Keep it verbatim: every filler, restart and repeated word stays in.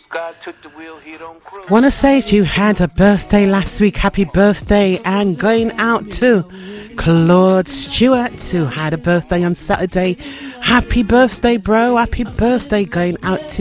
God took the wheel, he don't cruise. Wanna say if you had a birthday last week, happy birthday, and going out to Claude Stewart, who had a birthday on Saturday. Happy birthday, bro. Happy birthday going out to